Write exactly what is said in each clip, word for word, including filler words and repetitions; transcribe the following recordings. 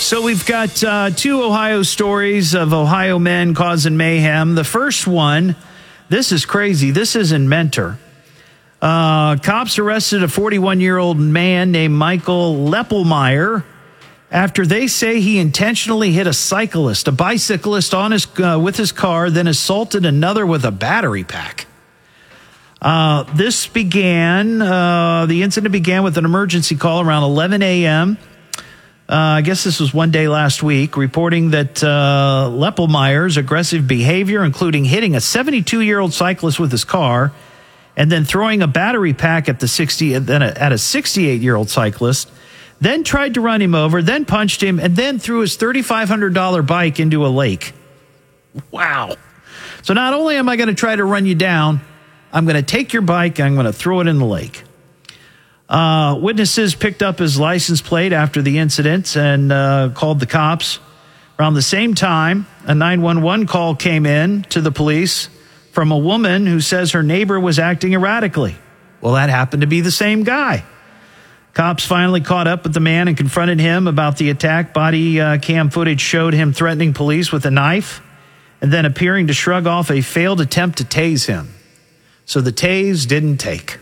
So we've got uh, two Ohio stories of Ohio men causing mayhem. The first one, this is crazy. This is in Mentor. Uh, cops arrested a forty-one-year-old man named Michael Leppelmeyer after they say he intentionally hit a cyclist, a bicyclist, on his uh, with his car, then assaulted another with a battery pack. Uh, this began, uh, the incident began with an emergency call around eleven a.m. Uh, I guess this was one day last week, reporting that uh, Leppelmeyer's aggressive behavior, including hitting a seventy-two-year-old cyclist with his car and then throwing a battery pack at the sixty then at a sixty-eight-year-old cyclist, then tried to run him over, then punched him, and then threw his three thousand five hundred dollars bike into a lake. Wow. So not only am I going to try to run you down, I'm going to take your bike and I'm going to throw it in the lake. Uh, witnesses picked up his license plate after the incident and uh, called the cops. Around the same time, a nine one one call came in to the police from a woman who says her neighbor was acting erratically. Well, that happened to be the same guy. Cops finally caught up with the man and confronted him about the attack. Body uh, cam footage showed him threatening police with a knife and then appearing to shrug off a failed attempt to tase him. So the tase didn't take.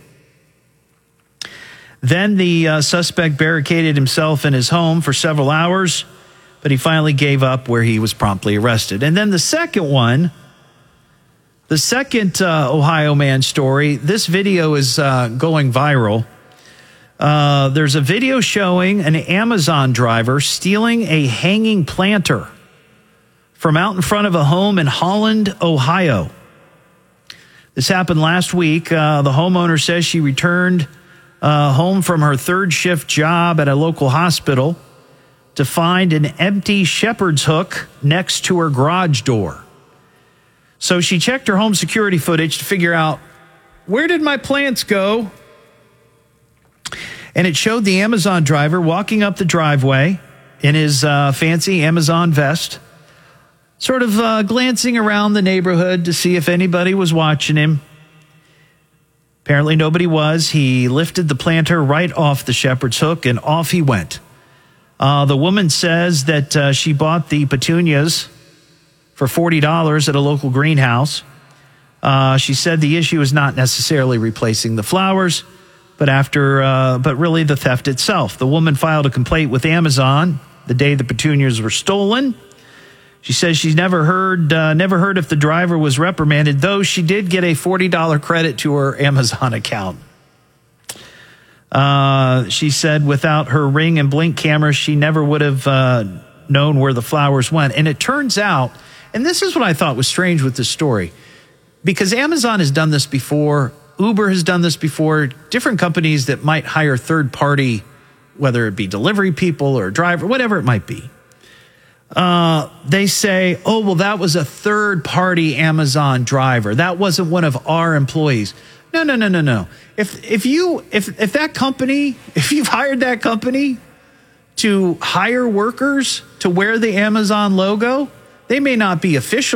Then the uh, suspect barricaded himself in his home for several hours, but he finally gave up, where he was promptly arrested. And then the second one, the second uh, Ohio man story, this video is uh, going viral. Uh, there's a video showing an Amazon driver stealing a hanging planter from out in front of a home in Holland, Ohio. This happened last week. Uh, the homeowner says she returned uh, home from her third shift job at a local hospital to find an empty shepherd's hook next to her garage door. So she checked her home security footage to figure out, where did my plants go? And it showed the Amazon driver walking up the driveway in his uh, fancy Amazon vest, sort of uh, glancing around the neighborhood to see if anybody was watching him. Apparently nobody was. He lifted the planter right off the shepherd's hook, and off he went. Uh, the woman says that uh, she bought the petunias for forty dollars at a local greenhouse. Uh, she said the issue is not necessarily replacing the flowers, but after, uh, but really the theft itself. The woman filed a complaint with Amazon the day the petunias were stolen. She says she's never heard, uh, never heard if the driver was reprimanded, though she did get a forty dollars credit to her Amazon account. Uh, she said without her Ring and Blink cameras, she never would have uh, known where the flowers went. And it turns out, and this is what I thought was strange with this story, because Amazon has done this before, Uber has done this before, different companies that might hire third party, whether it be delivery people or driver, whatever it might be. Uh, they say, oh, well, that was a third party Amazon driver. That wasn't one of our employees. No, no, no, no, no. If, if you, if, if that company, if you've hired that company to hire workers to wear the Amazon logo, they may not be official